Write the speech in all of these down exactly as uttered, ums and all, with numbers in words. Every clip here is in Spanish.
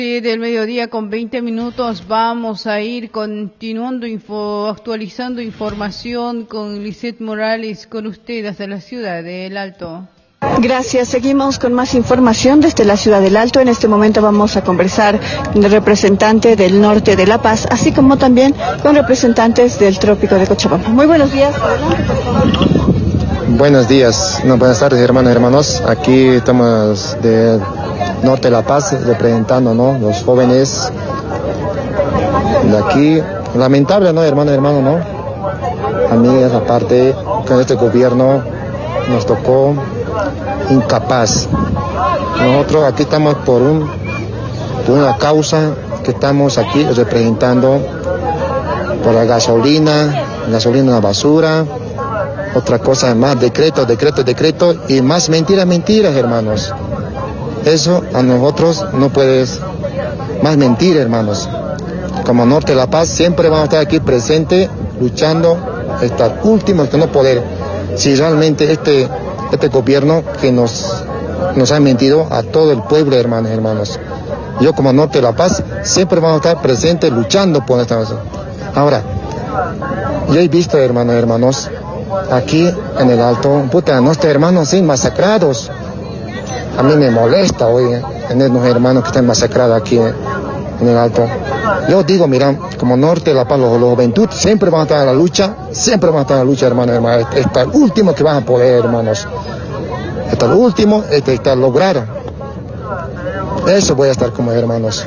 Sí, del mediodía con veinte minutos vamos a ir continuando, info, actualizando información con Lisette Morales, con usted desde la ciudad de El Alto. Gracias, seguimos con más información desde la ciudad del Alto. En este momento vamos a conversar con el representante del norte de La Paz, así como también con representantes del trópico de Cochabamba. Muy buenos días. Adelante, por favor. Buenos días, no, buenas tardes hermanos y hermanos. Aquí estamos de norte de La Paz representando, ¿no?, los jóvenes de aquí. Lamentable, ¿no, hermano y hermano, no? A mí esa parte con este gobierno nos tocó incapaz. Nosotros aquí estamos por un por una causa que estamos aquí representando por la gasolina, gasolina una basura, otra cosa más, decreto, decreto, decreto y más mentiras, mentiras, hermanos. Eso a nosotros no puedes más mentir, hermanos. Como Norte de La Paz siempre vamos a estar aquí presentes, luchando hasta el último, hasta no poder. Si realmente este este gobierno que nos nos ha mentido a todo el pueblo, hermanos, hermanos. Yo como Norte de La Paz siempre vamos a estar presentes luchando por esta cosa. Ahora, yo he visto, hermanos, hermanos, aquí en el Alto, puta, nuestros hermanos sin masacrados. A mí me molesta hoy eh, tener unos hermanos que están masacrados aquí eh, en el Alto. Yo digo, mira, como Norte de La Paz, los, los juventud siempre van a estar en la lucha, siempre van a estar en la lucha, hermanos, hermanos. Hasta el último que van a poder, hermanos. Hasta el último, hasta, hasta lograr. Eso voy a estar como hermanos.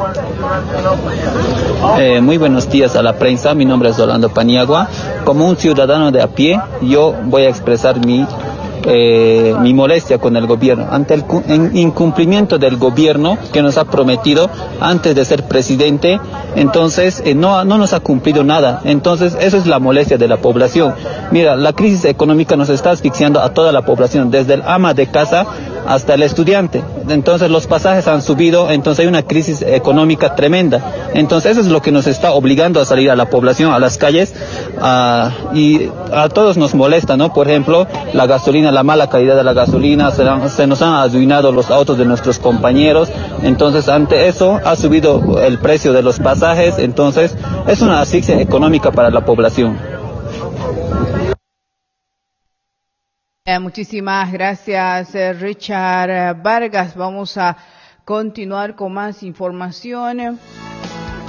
Eh, muy buenos días a la prensa, mi nombre es Rolando Paniagua. Como un ciudadano de a pie, yo voy a expresar mi Eh, mi molestia con el gobierno ante el incumplimiento del gobierno que nos ha prometido antes de ser presidente. Entonces eh, no, no nos ha cumplido nada. Entonces eso es la molestia de la población. Mira, la crisis económica nos está asfixiando a toda la población, desde el ama de casa hasta el estudiante. Entonces los pasajes han subido, entonces hay una crisis económica tremenda. Entonces eso es lo que nos está obligando a salir a la población, a las calles, a, y a todos nos molesta, ¿no? Por ejemplo, la gasolina, la mala calidad de la gasolina, se, se nos han arruinado los autos de nuestros compañeros. Entonces ante eso ha subido el precio de los pasajes. Entonces es una asfixia económica para la población. Eh, muchísimas gracias, eh, Richard Vargas. Vamos a continuar con más información.